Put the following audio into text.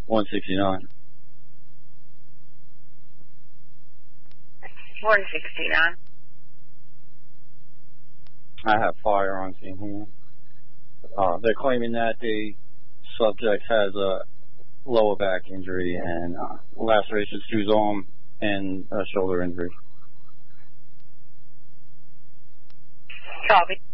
169. 169. I have fire on scene here. They're claiming that the subject has a lower back injury and lacerations to his arm and a shoulder injury. Copy.